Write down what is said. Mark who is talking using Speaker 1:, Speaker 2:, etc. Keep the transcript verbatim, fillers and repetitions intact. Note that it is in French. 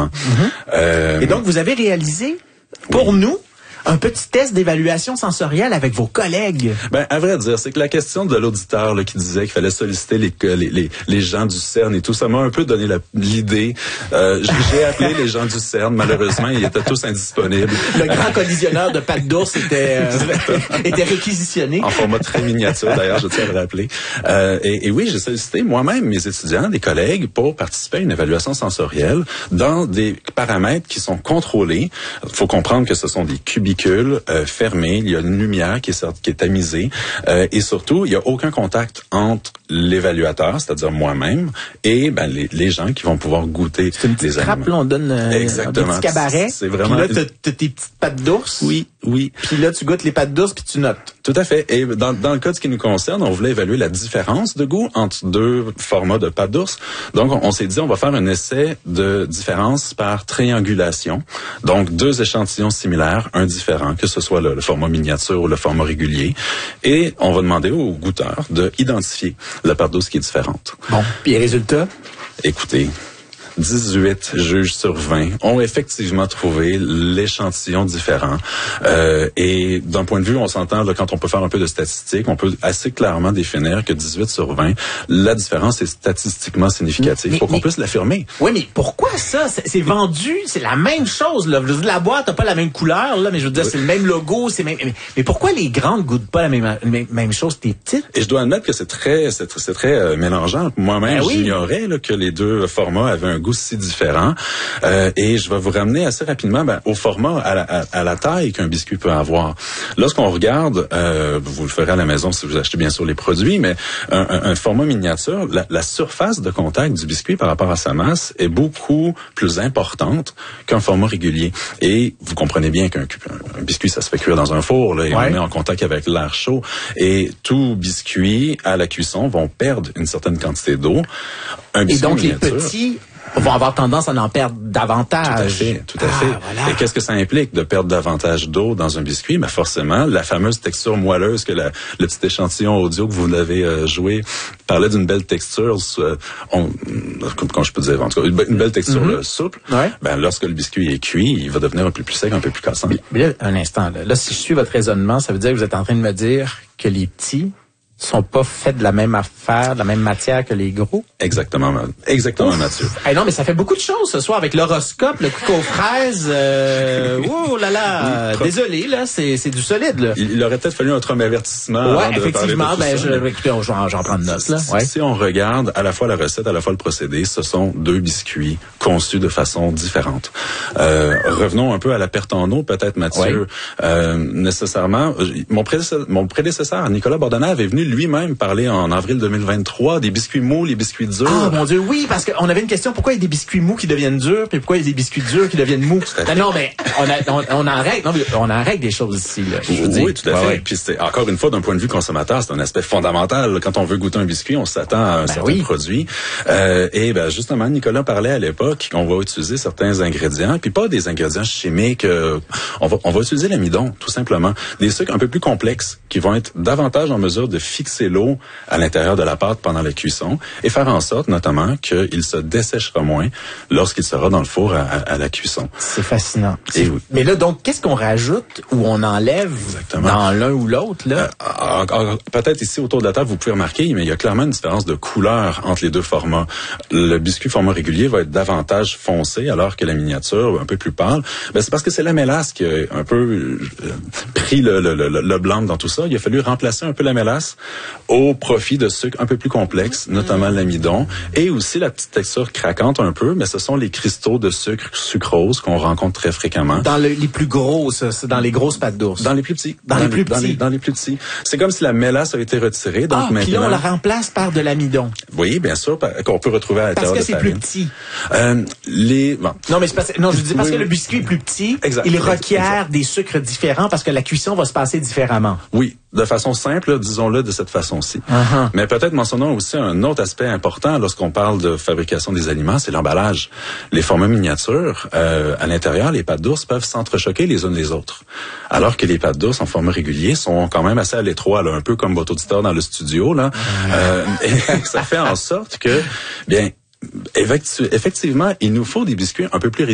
Speaker 1: exactement.
Speaker 2: Mm-hmm.
Speaker 1: Euh,
Speaker 2: Et donc, vous avez réalisé, pour
Speaker 1: oui.
Speaker 2: nous, un petit test d'évaluation sensorielle avec vos collègues.
Speaker 1: Ben, à vrai dire, c'est que la question de l'auditeur là, qui disait qu'il fallait solliciter les, les, les, les gens du CERN et tout, ça m'a un peu donné la, l'idée. Euh, j'ai appelé les gens du CERN, malheureusement, ils étaient tous indisponibles.
Speaker 2: Le grand collisionneur de pattes d'ours était, euh, était réquisitionné.
Speaker 1: En format très miniature, d'ailleurs, je tiens à le rappeler. Euh, et, et oui, j'ai sollicité moi-même mes étudiants, des collègues, pour participer à une évaluation sensorielle dans des paramètres qui sont contrôlés. Il faut comprendre que ce sont des cubicules Euh, fermé, il y a une lumière qui est, qui est tamisée euh, et surtout, il n'y a aucun contact entre l'évaluateur, c'est-à-dire moi-même, et ben, les, les gens qui vont pouvoir goûter
Speaker 2: c'est une petite
Speaker 1: des
Speaker 2: trappe, là, on donne euh,
Speaker 1: Exactement.
Speaker 2: des petits cabarets.
Speaker 1: C'est vraiment...
Speaker 2: Puis là, t'as, t'as tes petites pattes d'ours.
Speaker 1: Oui, oui.
Speaker 2: Puis là, tu goûtes les pattes d'ours puis tu notes.
Speaker 1: Tout à fait. Et dans, dans le cas de ce qui nous concerne, on voulait évaluer la différence de goût entre deux formats de pâte d'ours. Donc, on, on s'est dit, on va faire un essai de différence par triangulation. Donc, deux échantillons similaires, un différent, que ce soit le, le format miniature ou le format régulier. Et on va demander aux goûteurs de identifier la pâte d'ours qui est différente.
Speaker 2: Bon. Puis les résultats?
Speaker 1: Écoutez, dix-huit juges sur vingt ont effectivement trouvé l'échantillon différent. Euh, et d'un point de vue, on s'entend, là, quand on peut faire un peu de statistiques, on peut assez clairement définir que dix-huit sur vingt, la différence est statistiquement significative. Il faut qu'on mais, puisse l'affirmer.
Speaker 2: Oui, mais pourquoi ça? C'est, c'est vendu, c'est la même chose. Là. Je veux dire, la boîte n'a pas la même couleur, là, mais je veux dire, oui. C'est le même logo. C'est même. Mais, mais pourquoi les grandes goûtent pas la même, même, même chose que les petites?
Speaker 1: Et je dois admettre que c'est très, c'est, c'est très euh, mélangeant. Moi-même, ben oui. j'ignorais là, que les deux formats avaient un goût si différent. Euh, et je vais vous ramener assez rapidement ben, au format, à la, à, à la taille qu'un biscuit peut avoir. Lorsqu'on regarde, euh, vous le ferez à la maison si vous achetez bien sûr les produits, mais un, un, un format miniature, la, la surface de contact du biscuit par rapport à sa masse est beaucoup plus importante qu'un format régulier. Et vous comprenez bien qu'un un, un biscuit, ça se fait cuire dans un four, là, et ouais. on met en contact avec l'air chaud. Et tout biscuit à la cuisson vont perdre une certaine quantité d'eau. Un biscuit
Speaker 2: et donc
Speaker 1: miniature,
Speaker 2: les petits vont avoir tendance à en perdre davantage.
Speaker 1: Tout à fait, tout à
Speaker 2: ah,
Speaker 1: fait.
Speaker 2: Voilà.
Speaker 1: Et qu'est-ce que ça implique de perdre davantage d'eau dans un biscuit? Ben forcément, la fameuse texture moelleuse que la, le petit échantillon audio que vous avez euh, joué parlait d'une belle texture, euh, on, comment je peux dire, en tout cas, une belle texture mm-hmm. là, souple. Ouais. Ben lorsque le biscuit est cuit, il va devenir un peu plus sec, un peu plus cassant.
Speaker 2: Mais, mais là, un instant, là, là, si je suis votre raisonnement, ça veut dire que vous êtes en train de me dire que les petits sont pas faits de la même affaire, de la même matière que les gros.
Speaker 1: Exactement, exactement, Ouf. Mathieu.
Speaker 2: Hey non, mais ça fait beaucoup de choses ce soir avec l'horoscope, le coup aux fraises. Euh, oh là là, oui, désolé là, c'est c'est du solide là.
Speaker 1: Il, il aurait peut-être fallu un premier avertissement.
Speaker 2: Ouais,
Speaker 1: avant
Speaker 2: effectivement.
Speaker 1: De ben,
Speaker 2: je, ben, écoutez, j'en, j'en prends de notes là.
Speaker 1: Si,
Speaker 2: ouais.
Speaker 1: si on regarde à la fois la recette, à la fois le procédé, ce sont deux biscuits conçus de façon différente. Euh, revenons un peu à la perte en eau, peut-être, Mathieu. Ouais. Euh, nécessairement, mon prédécesseur, mon prédécesseur, Nicolas Bordenave, est venu lui-même parler en avril deux mille vingt-trois des biscuits mous, les biscuits durs.
Speaker 2: Ah, mon Dieu, oui, parce qu'on avait une question, pourquoi il y a des biscuits mous qui deviennent durs, puis pourquoi il y a des biscuits durs qui deviennent mous? Non, non, mais on, a, on, on en règle, non, on en règle des choses ici, là. Je veux
Speaker 1: oui,
Speaker 2: dire.
Speaker 1: tout à ouais, fait. Ouais. Puis c'est, encore une fois, d'un point de vue consommateur, c'est un aspect fondamental. Quand on veut goûter un biscuit, on s'attend à un ben certain oui. produit. Euh, et ben justement, Nicolas parlait à l'époque qu'on va utiliser certains ingrédients, puis pas des ingrédients chimiques. Euh, on va, on va utiliser l'amidon, tout simplement. Des sucres un peu plus complexes qui vont être davantage en mesure de fixer l'eau à l'intérieur de la pâte pendant la cuisson et faire en sorte, notamment, qu'il se desséchera moins lorsqu'il sera dans le four à, à, à la cuisson.
Speaker 2: C'est fascinant.
Speaker 1: Et oui.
Speaker 2: Mais là, donc, qu'est-ce qu'on rajoute ou on enlève Exactement. Dans l'un ou l'autre, là?
Speaker 1: Euh, euh, peut-être ici, autour de la table, vous pouvez remarquer, mais il y a clairement une différence de couleur entre les deux formats. Le biscuit format régulier va être davantage foncé, alors que la miniature, un peu plus pâle. Ben, c'est parce que c'est la mélasse qui a un peu euh, pris le, le, le, le blanc dans tout ça. Il a fallu remplacer un peu la mélasse au profit de sucres un peu plus complexes, notamment mmh. l'amidon, et aussi la petite texture craquante un peu, mais ce sont les cristaux de sucre sucrose qu'on rencontre très fréquemment.
Speaker 2: Dans le, les plus grosses, c'est dans les grosses pâtes d'ours.
Speaker 1: Dans les plus petits.
Speaker 2: Dans, dans les plus
Speaker 1: dans
Speaker 2: petits.
Speaker 1: Les, dans les plus petits. C'est comme si la mélasse a été retirée. Donc
Speaker 2: ah,
Speaker 1: maintenant,
Speaker 2: puis là, on la remplace par de l'amidon.
Speaker 1: Oui, bien sûr, qu'on peut retrouver à l'intérieur de
Speaker 2: Parce que c'est
Speaker 1: farine.
Speaker 2: Plus petit.
Speaker 1: Euh, les, bon.
Speaker 2: Non, mais c'est parce, non, je dis parce oui, que le biscuit est plus petit.
Speaker 1: Exact.
Speaker 2: Il requiert exact. Des sucres différents parce que la cuisson va se passer différemment.
Speaker 1: Oui. De façon simple, disons-le de cette façon-ci. Uh-huh. Mais peut-être mentionnons aussi un autre aspect important lorsqu'on parle de fabrication des aliments, c'est l'emballage. Les formats miniatures, euh, à l'intérieur, les pâtes d'ours peuvent s'entrechoquer les unes les autres. Alors que les pâtes d'ours en format régulier sont quand même assez à l'étroit, là, un peu comme votre auditeur dans le studio, là. Uh-huh. Euh, et ça fait en sorte que, bien, effectivement, il nous faut des biscuits un peu plus